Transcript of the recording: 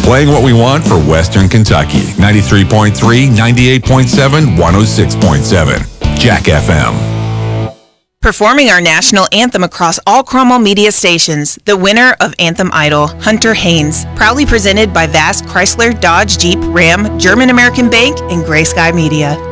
Playing what we want for Western Kentucky. 93.3, 98.7, 106.7. Jack FM. Performing our national anthem across all Cromwell media stations, the winner of Anthem Idol, Hunter Haynes, proudly presented by Vast Chrysler, Dodge, Jeep, Ram, German American Bank, and Gray Sky Media.